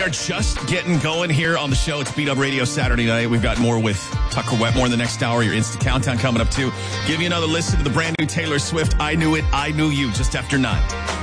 are just getting going here on the show. It's Beat Up Radio Saturday night. We've got more with Tucker Wetmore in the next hour. Your Insta Countdown coming up, too. Give you another listen to the brand new Taylor Swift, I Knew It, I Knew You, just after 9.